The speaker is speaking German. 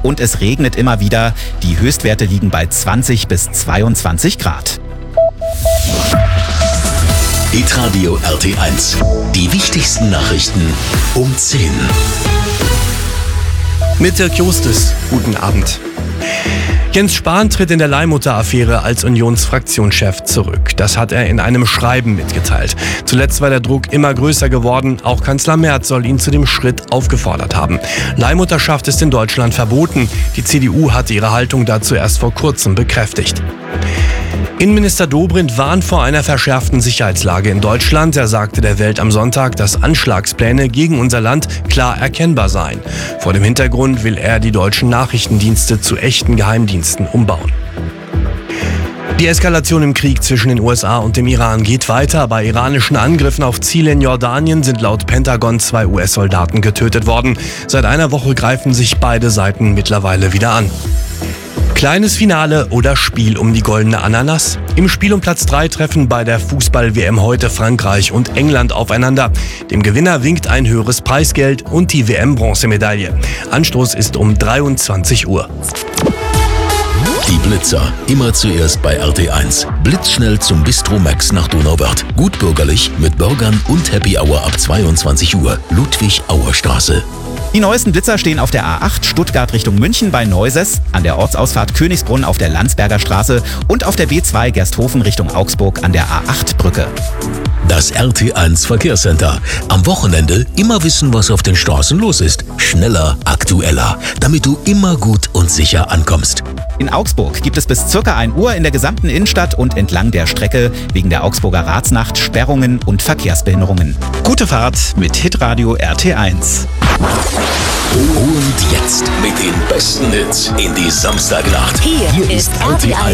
und es regnet immer wieder. Die Höchstwerte liegen bei 20 bis 22 Grad. Hitradio RT1. Die wichtigsten Nachrichten um 10. Mit Dirk Justus. Guten Abend. Jens Spahn tritt in der Leihmutter-Affäre als Unionsfraktionschef zurück. Das hat er in einem Schreiben mitgeteilt. Zuletzt war der Druck immer größer geworden. Auch Kanzler Merz soll ihn zu dem Schritt aufgefordert haben. Leihmutterschaft ist in Deutschland verboten. Die CDU hatte ihre Haltung dazu erst vor kurzem bekräftigt. Innenminister Dobrindt warnt vor einer verschärften Sicherheitslage in Deutschland. Er sagte der Welt am Sonntag, dass Anschlagspläne gegen unser Land klar erkennbar seien. Vor dem Hintergrund will er die deutschen Nachrichtendienste zu echten Geheimdiensten umbauen. Die Eskalation im Krieg zwischen den USA und dem Iran geht weiter. Bei iranischen Angriffen auf Ziele in Jordanien sind laut Pentagon 2 US-Soldaten getötet worden. Seit einer Woche greifen sich beide Seiten mittlerweile wieder an. Kleines Finale oder Spiel um die goldene Ananas? Im Spiel um Platz 3 treffen bei der Fußball-WM heute Frankreich und England aufeinander. Dem Gewinner winkt ein höheres Preisgeld und die WM-Bronzemedaille. Anstoß ist um 23 Uhr. Die Blitzer. Immer zuerst bei RT1. Blitzschnell zum Bistro Max nach Donauwörth. Gut bürgerlich mit Burgern und Happy Hour ab 22 Uhr. Ludwig-Auer-Straße. Die neuesten Blitzer stehen auf der A8 Stuttgart Richtung München bei Neuses, an der Ortsausfahrt Königsbrunn auf der Landsberger Straße und auf der B2 Gersthofen Richtung Augsburg an der A8-Brücke. Das RT1 Verkehrscenter. Am Wochenende immer wissen, was auf den Straßen los ist. Schneller, aktueller, damit du immer gut und sicher ankommst. In Augsburg gibt es bis ca. 1 Uhr in der gesamten Innenstadt und entlang der Strecke wegen der Augsburger Ratsnacht Sperrungen und Verkehrsbehinderungen. Gute Fahrt mit Hitradio RT1. Und jetzt mit den besten Hits in die Samstagnacht. Hier ist RT1.